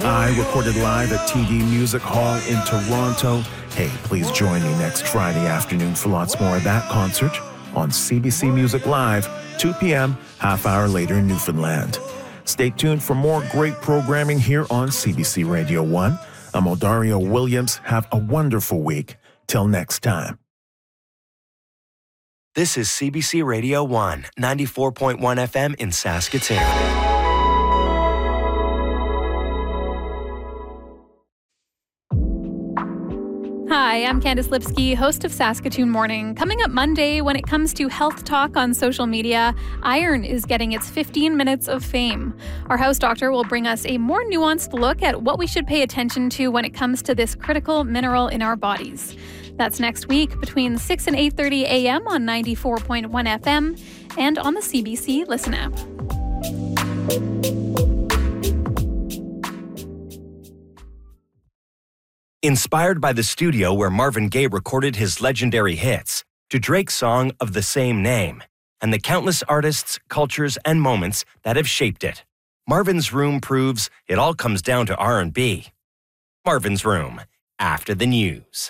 I recorded live at TD Music Hall in Toronto. Hey, please join me next Friday afternoon for lots more of that concert on CBC Music Live, 2 p.m., half hour later in Newfoundland. Stay tuned for more great programming here on CBC Radio 1. I'm Odario Williams. Have a wonderful week. Till next time. This is CBC Radio 1, 94.1 FM in Saskatoon. Hi, I'm Candice Lipsky, host of Saskatoon Morning. Coming up Monday, when it comes to health talk on social media, iron is getting its 15 minutes of fame. Our house doctor will bring us a more nuanced look at what we should pay attention to when it comes to this critical mineral in our bodies. That's next week between 6 and 8:30 a.m. on 94.1 FM and on the CBC Listen app. Inspired by the studio where Marvin Gaye recorded his legendary hits, to Drake's song of the same name, and the countless artists, cultures, and moments that have shaped it, Marvin's Room proves it all comes down to R&B. Marvin's Room, after the news.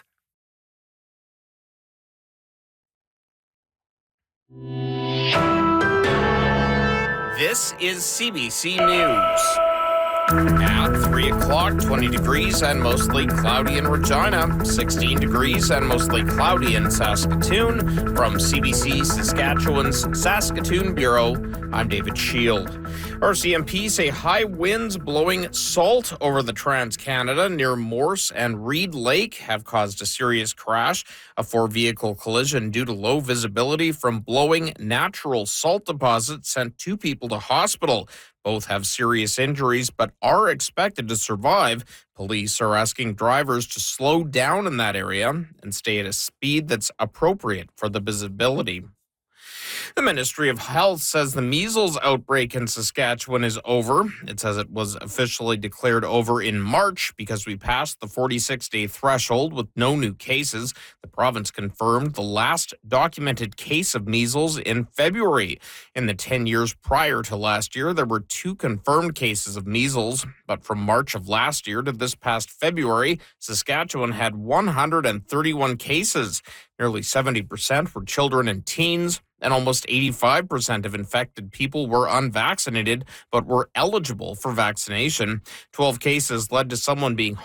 This is CBC News. At 3 o'clock, 20 degrees and mostly cloudy in Regina, 16 degrees and mostly cloudy in Saskatoon. From CBC Saskatchewan's Saskatoon Bureau, I'm David Shield. RCMP say high winds blowing salt over the Trans-Canada near Morse and Reed Lake have caused a serious crash, a four-vehicle collision due to low visibility from blowing natural salt deposits sent two people to hospital. Both have serious injuries but are expected to survive. Police are asking drivers to slow down in that area and stay at a speed that's appropriate for the visibility. The Ministry of Health says the measles outbreak in Saskatchewan is over. It says it was officially declared over in March because we passed the 46-day threshold with no new cases. The province confirmed the last documented case of measles in February. In the 10 years prior to last year, there were 2 confirmed cases of measles. But from March of last year to this past February, Saskatchewan had 131 cases. Nearly 70% were children and teens, and almost 85% of infected people were unvaccinated but were eligible for vaccination. 12 cases led to someone being